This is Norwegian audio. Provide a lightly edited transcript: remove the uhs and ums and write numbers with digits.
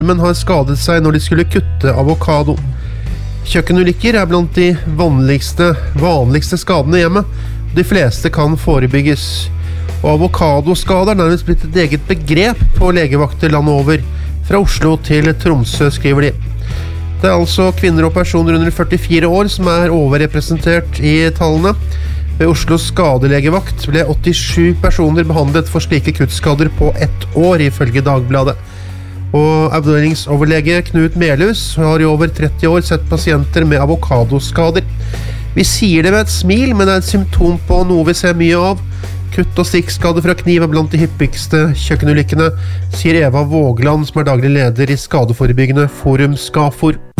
men har skadet seg når de skulle kutte avokado. Kjøkkenulykker blant de vanligste skadene hjemme. De fleste kan forebygges. Og avokadoskader nærmest blitt et eget begrep på legevakter landet over. Fra Oslo til Tromsø, skriver de. Det altså kvinner og personer under 44 år som overrepresentert i tallene. Ved Oslos skadelegevakt ble 87 personer behandlet for slike kuttskader på 1 år, ifølge Dagbladet. Og avdelingsoverlege Knut Melhus har i over 30 år sett pasienter med avokadoskader. Vi sier det med et smil, men det et symptom på noe vi ser mye av. Kutt- og stikkskader fra kniv blant de hyppigste kjøkkenulykkene, sier Eva Vågland, som daglig leder i skadeforebyggende Forum Skafor.